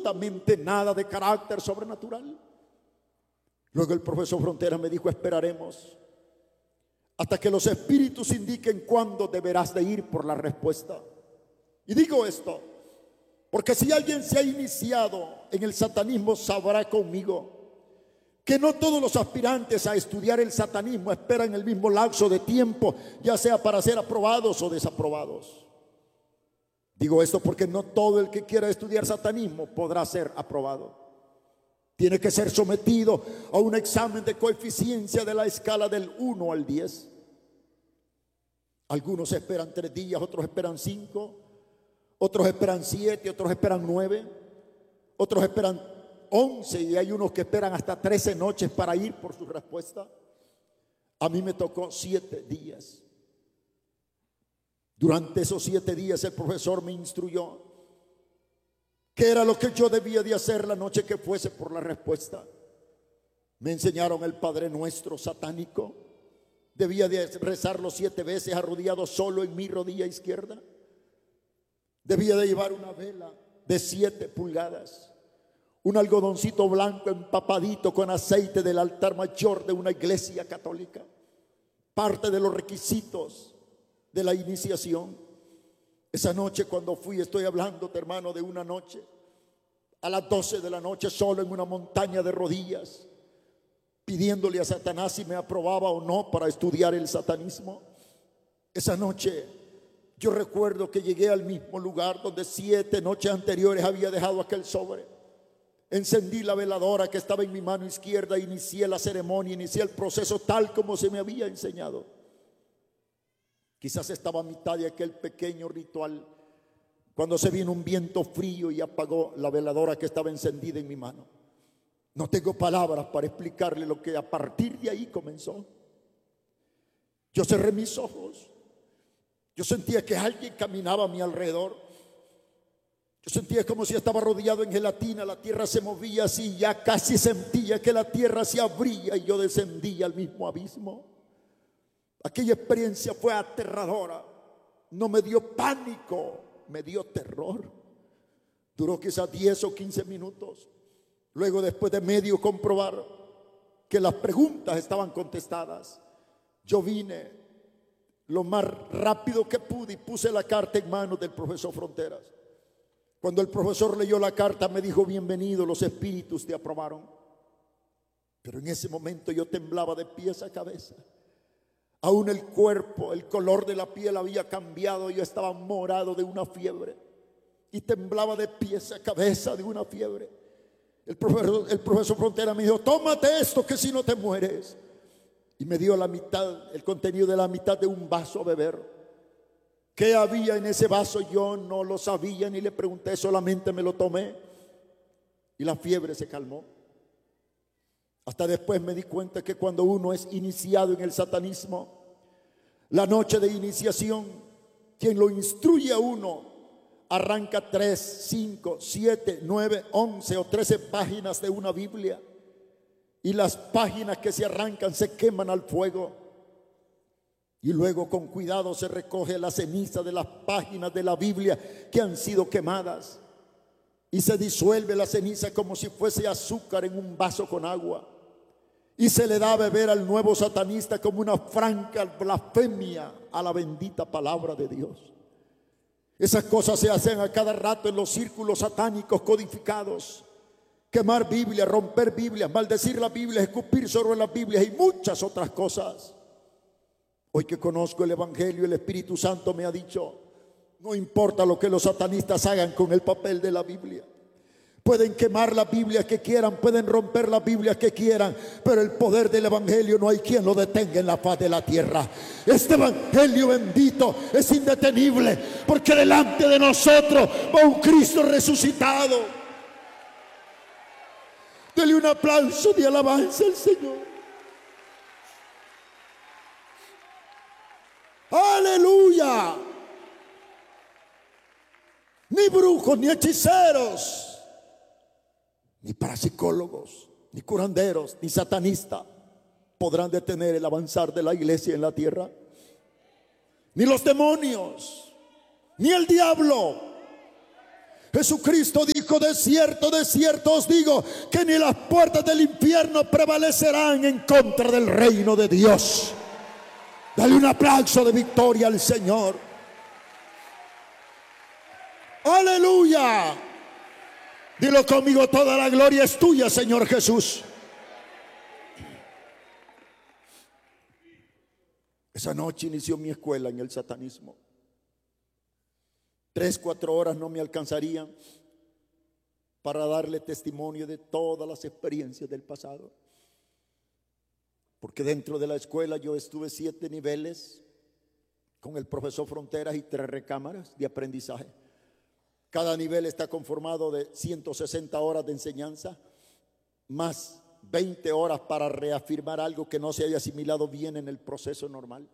absolutamente nada de carácter sobrenatural. Luego el profesor Frontera me dijo: esperaremos hasta que los espíritus indiquen cuándo deberás de ir por la respuesta. Y digo esto porque si alguien se ha iniciado en el satanismo, sabrá conmigo que no todos los aspirantes a estudiar el satanismo esperan el mismo lapso de tiempo, ya sea para ser aprobados o desaprobados. Digo esto porque no todo el que quiera estudiar satanismo podrá ser aprobado. Tiene que ser sometido a un examen de coeficiencia de la escala del 1 al 10. Algunos esperan 3 días, otros esperan 5, otros esperan 7, otros esperan 9, otros esperan 11 y hay unos que esperan hasta 13 noches para ir por su respuesta. A mí me tocó 7 días. Durante esos 7 días el profesor me instruyó qué era lo que yo debía de hacer la noche que fuese por la respuesta. Me enseñaron el Padre Nuestro satánico. Debía de rezarlo 7 veces arrodillado solo en mi rodilla izquierda. Debía de llevar una vela de 7 pulgadas, un algodoncito blanco empapadito con aceite del altar mayor de una iglesia católica. Parte de los requisitos de la iniciación. Esa noche cuando fui, estoy hablando, hermano, de una noche a las 12 de la noche, solo en una montaña de rodillas, pidiéndole a Satanás si me aprobaba o no para estudiar el satanismo. Esa noche yo recuerdo que llegué al mismo lugar donde 7 noches anteriores había dejado aquel sobre. Encendí la veladora que estaba en mi mano izquierda, inicié la ceremonia, inicié el proceso tal como se me había enseñado. Quizás estaba a mitad de aquel pequeño ritual cuando se vino un viento frío y apagó la veladora que estaba encendida en mi mano. No tengo palabras para explicarle lo que a partir de ahí comenzó. Yo cerré mis ojos. Yo sentía que alguien caminaba a mi alrededor. Yo sentía como si estaba rodeado en gelatina. La tierra se movía así. Ya casi sentía que la tierra se abría y yo descendía al mismo abismo. Aquella experiencia fue aterradora. No me dio pánico, me dio terror. Duró quizás 10 o 15 minutos. Luego, después de medio comprobar que las preguntas estaban contestadas, yo vine lo más rápido que pude y puse la carta en manos del profesor Fronteras. Cuando el profesor leyó la carta me dijo: bienvenido, los espíritus te aprobaron. Pero en ese momento yo temblaba de pies a cabeza. Aún el cuerpo, el color de la piel había cambiado. Yo estaba morado de una fiebre y temblaba de pies a cabeza de una fiebre. El profesor Frontera me dijo: tómate esto que si no te mueres. Y me dio la mitad, el contenido de la mitad de un vaso a beber. ¿Qué había en ese vaso? Yo no lo sabía ni le pregunté, solamente me lo tomé y la fiebre se calmó. Hasta después me di cuenta que cuando uno es iniciado en el satanismo, la noche de iniciación, quien lo instruye a uno arranca 3, 5, 7, 9, 11 o 13 páginas de una Biblia. Y las páginas que se arrancan se queman al fuego. Y luego con cuidado se recoge la ceniza de las páginas de la Biblia que han sido quemadas. Y se disuelve la ceniza como si fuese azúcar en un vaso con agua. Y se le da a beber al nuevo satanista como una franca blasfemia a la bendita palabra de Dios. Esas cosas se hacen a cada rato en los círculos satánicos codificados. Quemar Biblia, romper Biblias, maldecir la Biblia, escupir sobre las Biblias y muchas otras cosas. Hoy que conozco el Evangelio, el Espíritu Santo me ha dicho: no importa lo que los satanistas hagan con el papel de la Biblia. Pueden quemar la Biblia que quieran, pueden romper la Biblia que quieran, pero el poder del Evangelio no hay quien lo detenga en la faz de la tierra. Este Evangelio bendito es indetenible, porque delante de nosotros va un Cristo resucitado. Dele un aplauso de alabanza al Señor. Aleluya. Ni brujos, ni hechiceros, ni parapsicólogos, ni curanderos, ni satanistas podrán detener el avanzar de la iglesia en la tierra. Ni los demonios, ni el diablo, Jesucristo dijo: de cierto os digo, que ni las puertas del infierno prevalecerán en contra del reino de Dios. Dale un aplauso de victoria al Señor. Aleluya. Dilo conmigo: toda la gloria es tuya, Señor Jesús. Esa noche inició mi escuela en el satanismo. 3-4 horas no me alcanzarían para darle testimonio de todas las experiencias del pasado. Porque dentro de la escuela yo estuve 7 niveles con el profesor Fronteras y 3 recámaras de aprendizaje. Cada nivel está conformado de 160 horas de enseñanza, más 20 horas para reafirmar algo que no se haya asimilado bien en el proceso normal.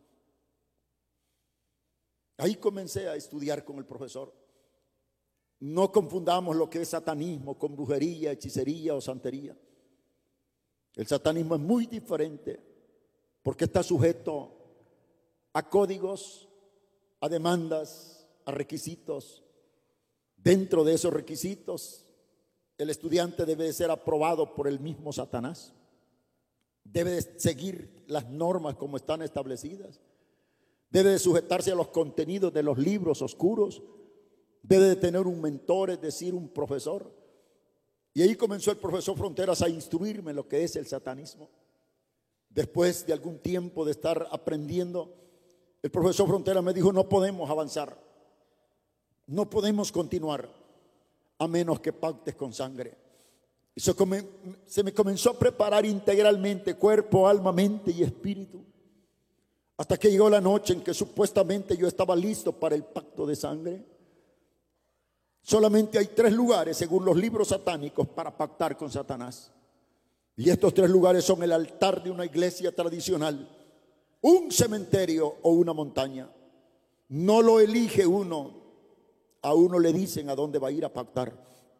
Ahí comencé a estudiar con el profesor. No confundamos lo que es satanismo con brujería, hechicería o santería. El satanismo es muy diferente porque está sujeto a códigos, a demandas, a requisitos. Dentro de esos requisitos, el estudiante debe de ser aprobado por el mismo Satanás. Debe de seguir las normas como están establecidas. Debe de sujetarse a los contenidos de los libros oscuros. Debe de tener un mentor, es decir, un profesor. Y ahí comenzó el profesor Fronteras a instruirme en lo que es el satanismo. Después de algún tiempo de estar aprendiendo, el profesor Fronteras me dijo: no podemos avanzar, no podemos continuar a menos que pactes con sangre. Y se me comenzó a preparar integralmente, cuerpo, alma, mente y espíritu. Hasta que llegó la noche en que supuestamente yo estaba listo para el pacto de sangre. Solamente hay 3 lugares, según los libros satánicos, para pactar con Satanás. Y estos 3 lugares son el altar de una iglesia tradicional, un cementerio o una montaña. No lo elige uno, a uno le dicen a dónde va a ir a pactar.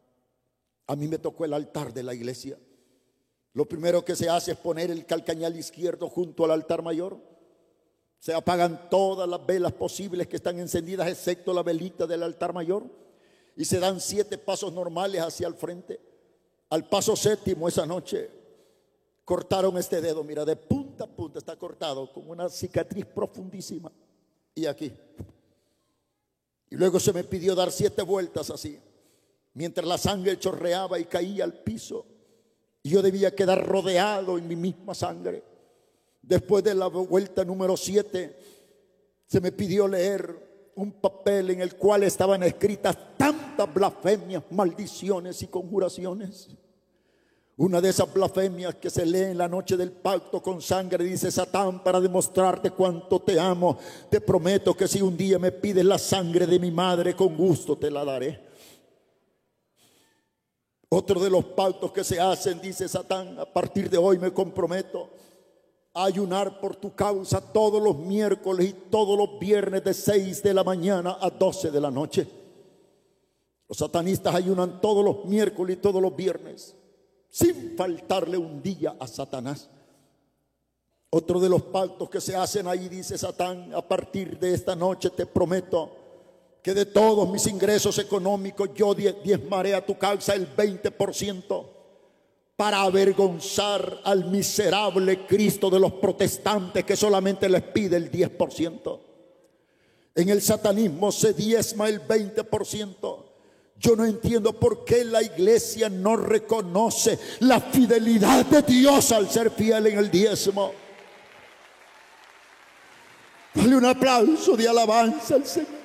A mí me tocó el altar de la iglesia. Lo primero que se hace es poner el calcañal izquierdo junto al altar mayor. Se apagan todas las velas posibles que están encendidas, excepto la velita del altar mayor, y se dan 7 pasos normales hacia el frente. Al paso 7º, esa noche, cortaron este dedo, mira, de punta a punta está cortado, con una cicatriz profundísima. Y aquí. Y luego se me pidió dar 7 vueltas así, mientras la sangre chorreaba y caía al piso. Y yo debía quedar rodeado en mi misma sangre. Después de la vuelta número 7, se me pidió leer un papel en el cual estaban escritas tantas blasfemias, maldiciones y conjuraciones. Una de esas blasfemias que se lee en la noche del pacto con sangre dice: Satán, para demostrarte cuánto te amo, te prometo que si un día me pides la sangre de mi madre, con gusto te la daré. Otro de los pactos que se hacen, dice Satán: a partir de hoy me comprometo a ayunar por tu causa todos los miércoles y todos los viernes de 6 de la mañana a 12 de la noche. Los satanistas ayunan todos los miércoles y todos los viernes, sin faltarle un día a Satanás. Otro de los pactos que se hacen ahí, dice Satán: a partir de esta noche te prometo que de todos mis ingresos económicos yo diezmaré a tu causa el 20%, para avergonzar al miserable Cristo de los protestantes, que solamente les pide el 10%. En el satanismo se diezma el 20%. Yo no entiendo por qué la iglesia no reconoce la fidelidad de Dios al ser fiel en el diezmo. Dale un aplauso de alabanza al Señor.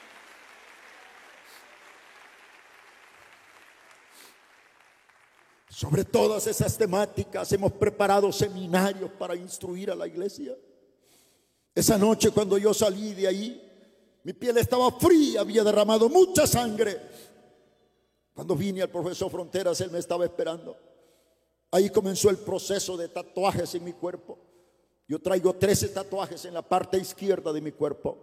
Sobre todas esas temáticas hemos preparado seminarios para instruir a la iglesia. Esa noche, cuando yo salí de ahí, mi piel estaba fría, había derramado mucha sangre. Cuando vine al profesor Fronteras, él me estaba esperando. Ahí comenzó el proceso de tatuajes en mi cuerpo. Yo traigo 13 tatuajes en la parte izquierda de mi cuerpo.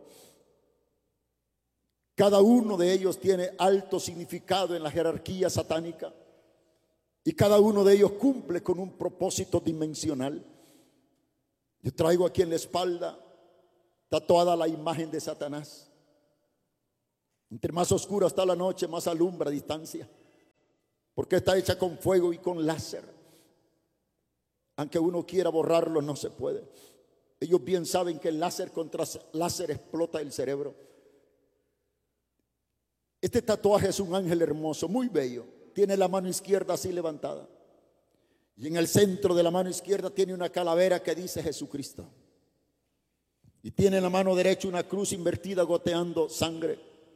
Cada uno de ellos tiene alto significado en la jerarquía satánica. Y cada uno de ellos cumple con un propósito dimensional. Yo traigo aquí en la espalda tatuada la imagen de Satanás. Entre más oscura está la noche, más alumbra a distancia, porque está hecha con fuego y con láser. Aunque uno quiera borrarlo, no se puede. Ellos bien saben que el láser contra láser explota el cerebro. Este tatuaje es un ángel hermoso, muy bello. Tiene la mano izquierda así levantada, y en el centro de la mano izquierda tiene una calavera que dice Jesucristo, y tiene en la mano derecha una cruz invertida goteando sangre.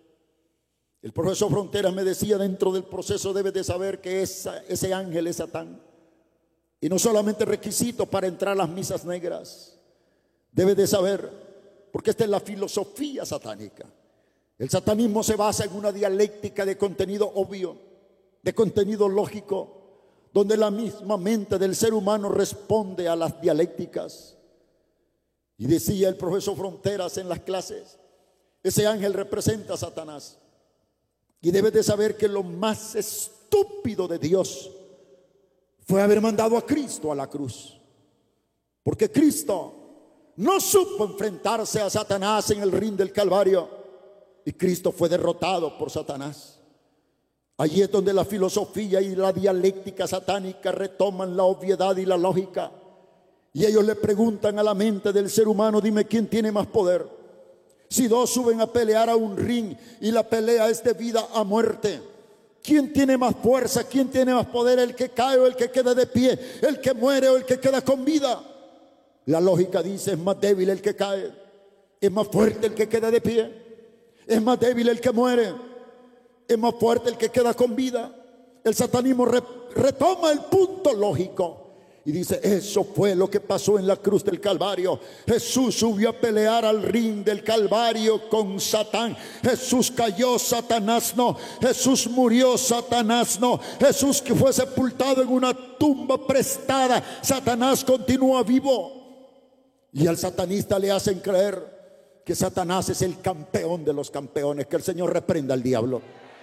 El profesor Fronteras me decía: dentro del proceso debes de saber que ese ángel es Satán, y no solamente requisito para entrar a las misas negras. Debes de saber, porque esta es la filosofía satánica. El satanismo se basa en una dialéctica de contenido obvio, de contenido lógico, donde la misma mente del ser humano responde a las dialécticas. Y decía el profesor Fronteras en las clases: ese ángel representa a Satanás. Y debes de saber que lo más estúpido de Dios fue haber mandado a Cristo a la cruz, porque Cristo no supo enfrentarse a Satanás en el ring del Calvario, y Cristo fue derrotado por Satanás. Allí es donde la filosofía y la dialéctica satánica retoman la obviedad y la lógica, y ellos le preguntan a la mente del ser humano: dime, ¿quién tiene más poder? Si dos suben a pelear a un ring y la pelea es de vida a muerte, ¿quién tiene más fuerza? ¿Quién tiene más poder? ¿El que cae o el que queda de pie? ¿El que muere o el que queda con vida? La lógica dice: es más débil el que cae, es más fuerte el que queda de pie, es más débil el que muere, es más fuerte el que queda con vida. El satanismo retoma el punto lógico y dice: eso fue lo que pasó en la cruz del Calvario. Jesús subió a pelear al ring del Calvario con Satán. Jesús cayó, Satanás no. Jesús murió, Satanás no. Jesús que fue sepultado en una tumba prestada, Satanás continúa vivo. Y al satanista le hacen creer que Satanás es el campeón de los campeones. Que el Señor reprenda al diablo.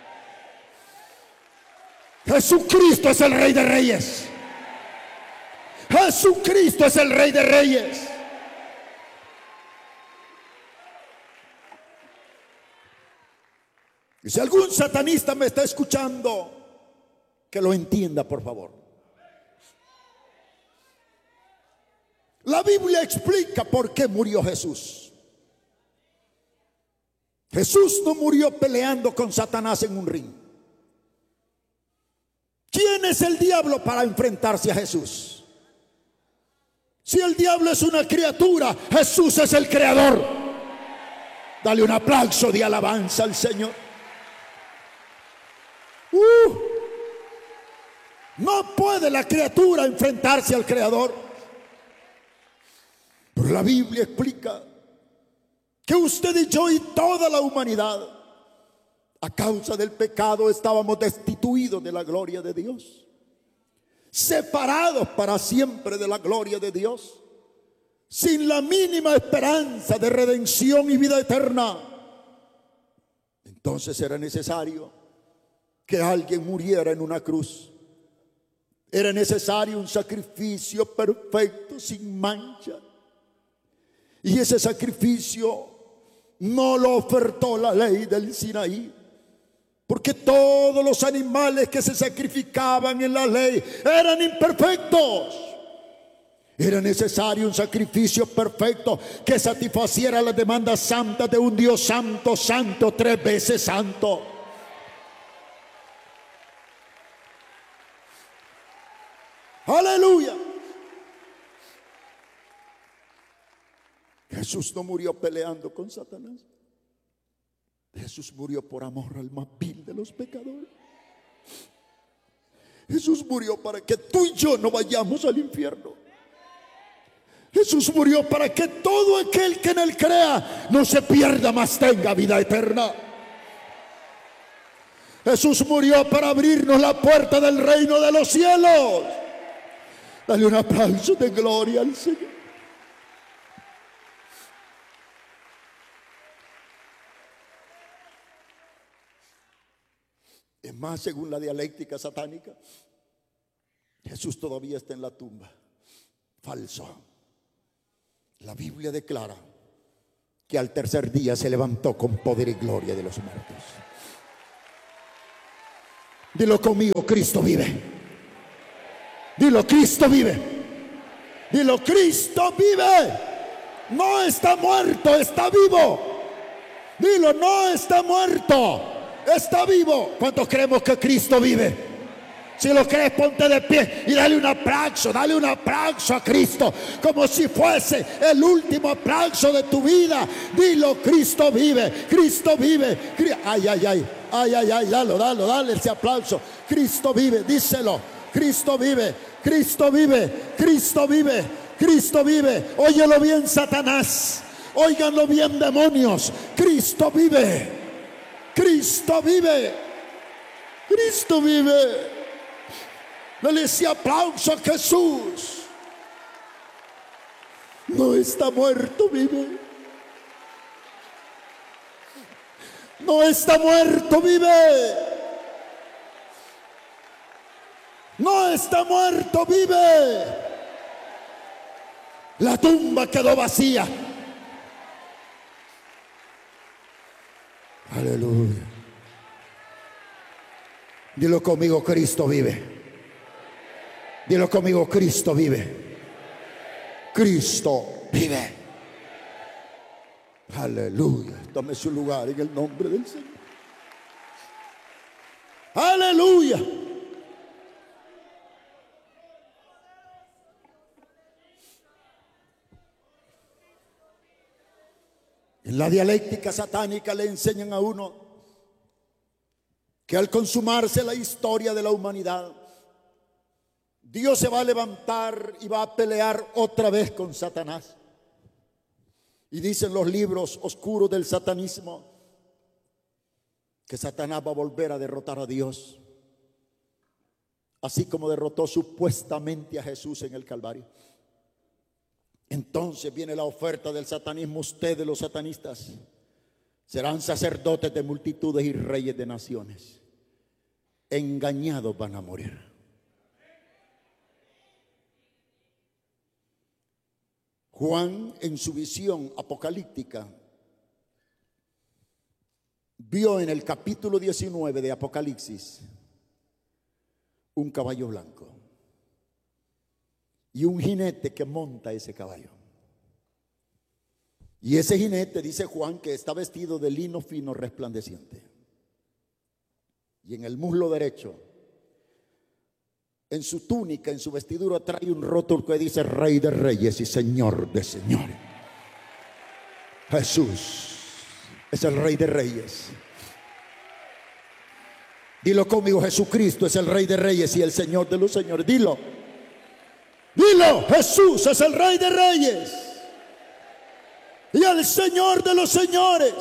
Jesucristo es el Rey de Reyes. Jesucristo es el Rey de Reyes. Y si algún satanista me está escuchando, que lo entienda, por favor. La Biblia explica por qué murió Jesús. Jesús no murió peleando con Satanás en un ring. ¿Quién es el diablo para enfrentarse a Jesús? Si el diablo es una criatura, Jesús es el creador. Dale un aplauso de alabanza al Señor. No puede la criatura enfrentarse al creador. Pero la Biblia explica que usted y yo y toda la humanidad, a causa del pecado, estábamos destituidos de la gloria de Dios, separados para siempre de la gloria de Dios, sin la mínima esperanza de redención y vida eterna. Entonces era necesario que alguien muriera en una cruz. Era necesario un sacrificio perfecto, sin mancha. Y ese sacrificio no lo ofertó la ley del Sinaí, porque todos los animales que se sacrificaban en la ley eran imperfectos. Era necesario un sacrificio perfecto que satisfaciera las demandas santas de un Dios santo, santo, 3 veces santo. Aleluya. Jesús no murió peleando con Satanás. Jesús murió por amor al más vil de los pecadores. Jesús murió para que tú y yo no vayamos al infierno. Jesús murió para que todo aquel que en él crea no se pierda, mas tenga vida eterna. Jesús murió para abrirnos la puerta del reino de los cielos. Dale un aplauso de gloria al Señor. Es más, según la dialéctica satánica, Jesús todavía está en la tumba. Falso. La Biblia declara que al tercer día se levantó con poder y gloria de los muertos. Dilo conmigo, Cristo vive. Dilo, Cristo vive. Dilo, Cristo vive. No está muerto, está vivo. Dilo, no está muerto, está vivo. ¿Cuántos creemos que Cristo vive? Si lo crees, ponte de pie y dale un aplauso a Cristo, como si fuese el último aplauso de tu vida. Dilo, Cristo vive, Cristo vive. Ay, ay, ay, ay, ay, ay, dale ese aplauso. Cristo vive, díselo. Cristo vive, Cristo vive, Cristo vive, Cristo vive. Óyelo bien, Satanás. Óiganlo bien, demonios. Cristo vive, Cristo vive, Cristo vive. Dale ese aplauso a Jesús. No está muerto, vive. No está muerto, vive. No está muerto, vive. La tumba quedó vacía. Aleluya. Dilo conmigo, Cristo vive. Dilo conmigo, Cristo vive. Cristo vive. Aleluya. Tome su lugar en el nombre del Señor. Aleluya. En la dialéctica satánica le enseñan a uno que al consumarse la historia de la humanidad, Dios se va a levantar y va a pelear otra vez con Satanás. Y dicen los libros oscuros del satanismo que Satanás va a volver a derrotar a Dios, así como derrotó supuestamente a Jesús en el Calvario. Entonces viene la oferta del satanismo. Ustedes, los satanistas, serán sacerdotes de multitudes y reyes de naciones. Engañados van a morir. Juan, en su visión apocalíptica, vio en el capítulo 19 de Apocalipsis un caballo blanco y un jinete que monta ese caballo. Y ese jinete, dice Juan, que está vestido de lino fino resplandeciente. Y en el muslo derecho, en su túnica, en su vestidura, trae un rótulo que dice Rey de Reyes y Señor de Señores. Jesús es el Rey de Reyes. Dilo conmigo, Jesucristo es el Rey de Reyes y el Señor de los Señores. Dilo, dilo, Jesús es el Rey de Reyes y el Señor de los Señores.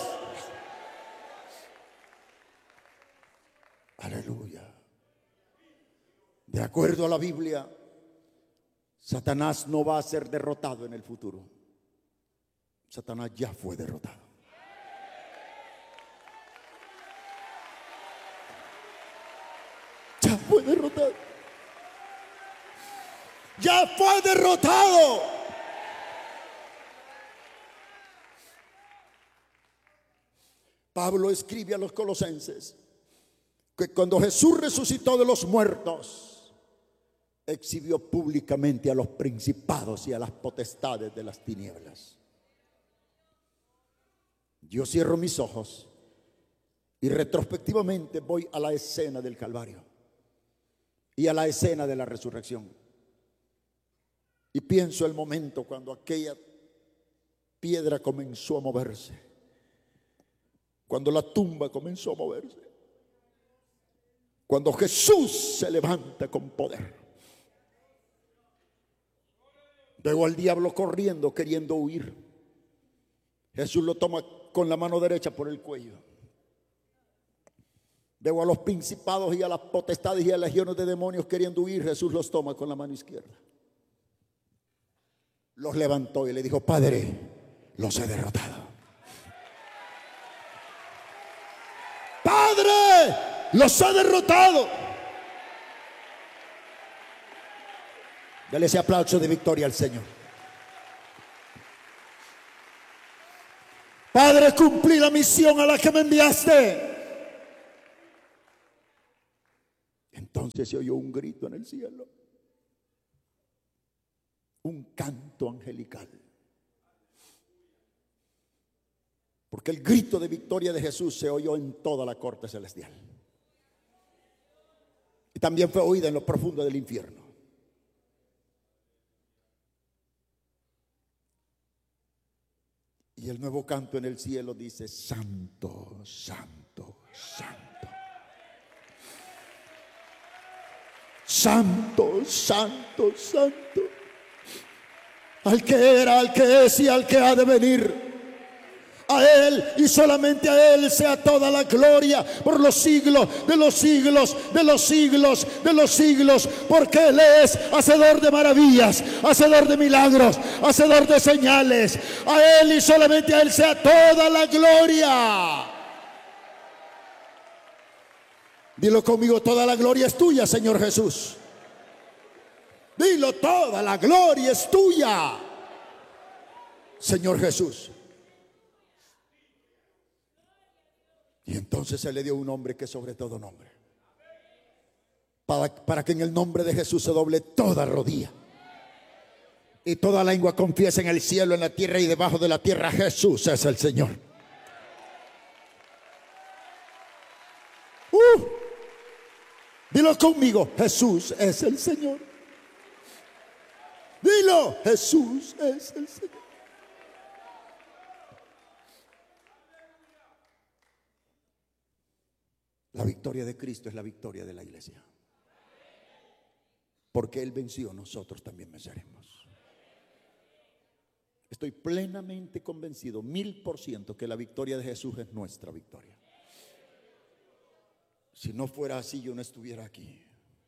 Aleluya. De acuerdo a la Biblia, Satanás no va a ser derrotado en el futuro. Satanás ya fue derrotado. Ya fue derrotado. Ya fue derrotado. Pablo escribe a los colosenses que cuando Jesús resucitó de los muertos, exhibió públicamente a los principados y a las potestades de las tinieblas. Yo cierro mis ojos y retrospectivamente voy a la escena del Calvario y a la escena de la resurrección. Y pienso el momento cuando aquella piedra comenzó a moverse, cuando la tumba comenzó a moverse, cuando Jesús se levanta con poder. Veo al diablo corriendo, queriendo huir. Jesús lo toma con la mano derecha por el cuello. Veo a los principados y a las potestades y a legiones de demonios queriendo huir. Jesús los toma con la mano izquierda. Los levantó y le dijo: Padre, los he derrotado. Padre, los he derrotado. Dale ese aplauso de victoria al Señor. Padre, cumplí la misión a la que me enviaste. Entonces se oyó un grito en el cielo, un canto angelical. Porque el grito de victoria de Jesús se oyó en toda la corte celestial. Y también fue oída en lo profundo del infierno. Y el nuevo canto en el cielo dice: Santo, Santo, Santo. Santo, Santo, Santo. Al que era, al que es y al que ha de venir. A Él y solamente a Él sea toda la gloria por los siglos de los siglos, de los siglos, de los siglos. Porque Él es hacedor de maravillas, hacedor de milagros, hacedor de señales. A Él y solamente a Él sea toda la gloria. Dilo conmigo: toda la gloria es tuya, Señor Jesús. Dilo: toda la gloria es tuya, Señor Jesús. Y entonces se le dio un nombre que es sobre todo nombre, para que en el nombre de Jesús se doble toda rodilla y toda lengua confiese en el cielo, en la tierra y debajo de la tierra: Jesús es el Señor. Dilo conmigo: Jesús es el Señor. Dilo: Jesús es el Señor. La victoria de Cristo es la victoria de la iglesia. Porque Él venció, nosotros también venceremos. Estoy plenamente convencido, 1000%, que la victoria de Jesús es nuestra victoria. Si no fuera así, yo no estuviera aquí.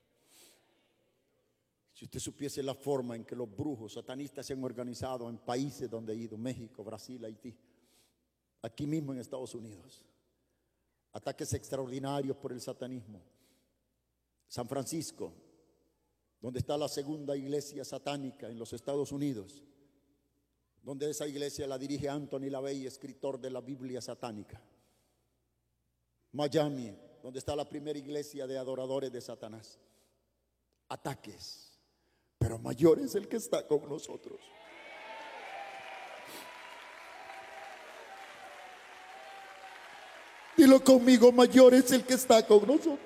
Si usted supiese la forma en que los brujos satanistas se han organizado en países donde he ido: México, Brasil, Haití, aquí mismo en Estados Unidos. Ataques extraordinarios por el satanismo. San Francisco, donde está la segunda iglesia satánica en los Estados Unidos, donde esa iglesia la dirige Anthony LaVey, escritor de la Biblia satánica. Miami, donde está la primera iglesia de adoradores de Satanás. Ataques, pero mayor es el que está con nosotros. Dilo conmigo: mayor es el que está con nosotros.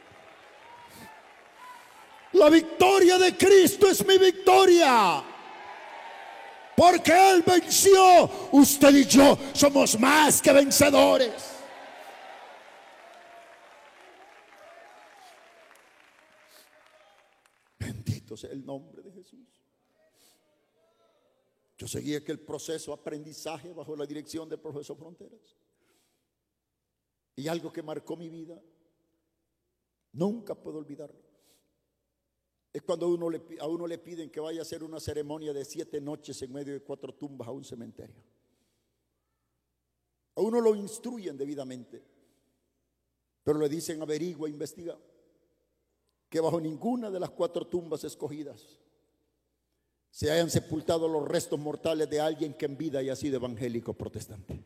La victoria de Cristo es mi victoria. Porque Él venció. Usted y yo somos más que vencedores. Bendito sea el nombre de Jesús. Yo seguí aquel proceso de aprendizaje bajo la dirección del profesor Fronteras. Y algo que marcó mi vida, nunca puedo olvidarlo, es cuando a uno le piden que vaya a hacer una ceremonia de 7 noches en medio de 4 tumbas a un cementerio. A uno lo instruyen debidamente, pero le dicen: averigua, investiga, que bajo ninguna de las 4 tumbas escogidas se hayan sepultado los restos mortales de alguien que en vida haya sido evangélico protestante.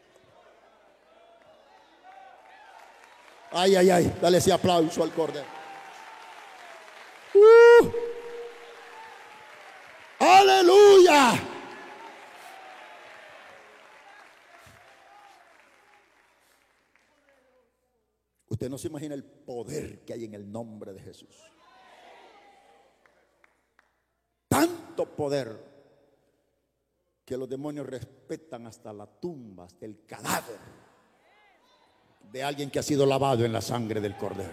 Ay, ay, ay, dale ese aplauso al Cordero. Aleluya. Usted no se imagina el poder que hay en el nombre de Jesús. Tanto poder que los demonios respetan hasta la tumba, hasta el cadáver de alguien que ha sido lavado en la sangre del Cordero.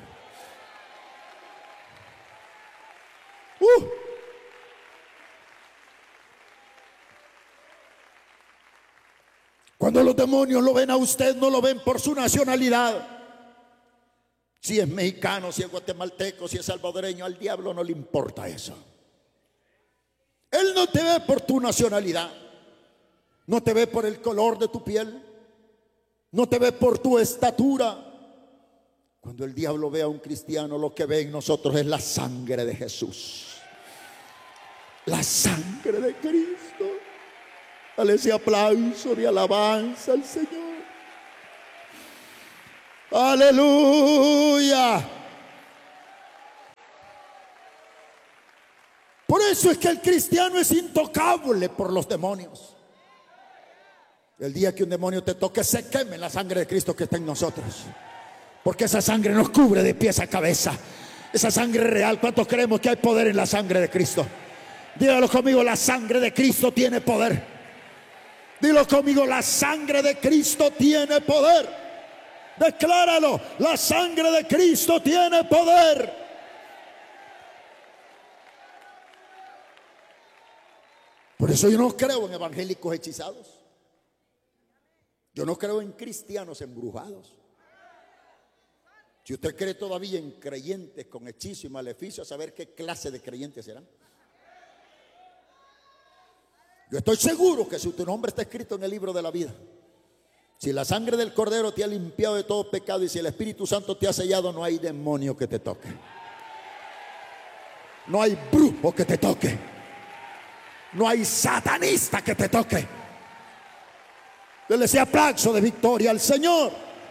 Cuando los demonios lo ven a usted, no lo ven por su nacionalidad. Si es mexicano, si es guatemalteco, si es salvadoreño, al diablo no le importa eso. Él no te ve por tu nacionalidad, no te ve por el color de tu piel, no te ve por tu estatura. Cuando el diablo ve a un cristiano, lo que ve en nosotros es la sangre de Jesús, la sangre de Cristo. Dale ese aplauso de alabanza al Señor. Aleluya. Por eso es que el cristiano es intocable por los demonios. El día que un demonio te toque, se queme la sangre de Cristo que está en nosotros. Porque esa sangre nos cubre de pies a cabeza. Esa sangre real. ¿Cuántos creemos que hay poder en la sangre de Cristo? Dígalo conmigo, la sangre de Cristo tiene poder. Dilo conmigo, la sangre de Cristo tiene poder. Decláralo, la sangre de Cristo tiene poder. Por eso yo no creo en evangélicos hechizados. Yo no creo en cristianos embrujados. Si usted cree todavía en creyentes con hechizo y maleficio, a saber qué clase de creyentes serán. Yo estoy seguro que si tu nombre está escrito en el libro de la vida, si la sangre del Cordero te ha limpiado de todo pecado y si el Espíritu Santo te ha sellado, no hay demonio que te toque. No hay brujo que te toque. No hay satanista que te toque. Dele ese aplauso de victoria al Señor.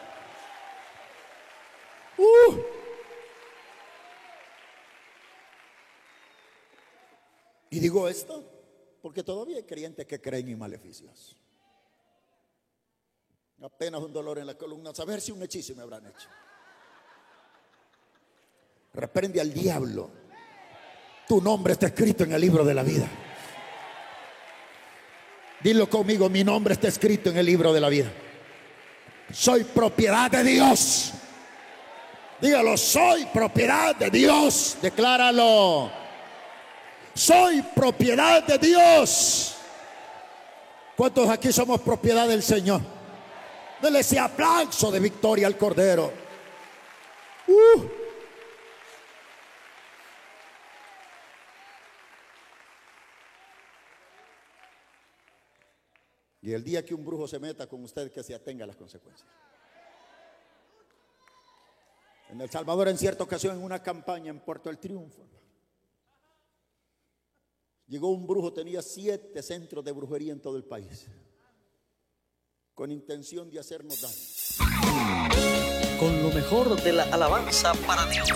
Y digo esto porque todavía hay creyentes que creen en maleficios. Apenas un dolor en la columna, a saber si un hechizo me habrán hecho. Reprende al diablo. Tu nombre está escrito en el libro de la vida. Dilo conmigo, mi nombre está escrito en el libro de la vida. Soy propiedad de Dios. Dígalo, soy propiedad de Dios. Decláralo. Soy propiedad de Dios. ¿Cuántos aquí somos propiedad del Señor? Dele ese aplauso de victoria al Cordero. Y el día que un brujo se meta con usted, que se atenga a las consecuencias. En El Salvador, en cierta ocasión, en una campaña en Puerto del Triunfo, llegó un brujo, tenía 7 centros de brujería en todo el país, con intención de hacernos daño. Con lo mejor de la alabanza para Dios.